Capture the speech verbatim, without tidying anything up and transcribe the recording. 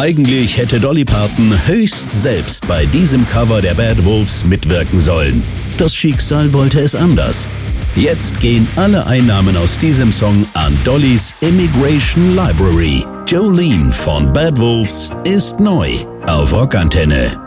Eigentlich hätte Dolly Parton höchst selbst bei diesem Cover der Bad Wolves mitwirken sollen. Das Schicksal wollte es anders. Jetzt gehen alle Einnahmen aus diesem Song an Dollys Immigration Library. Jolene von Bad Wolves ist neu auf Rockantenne.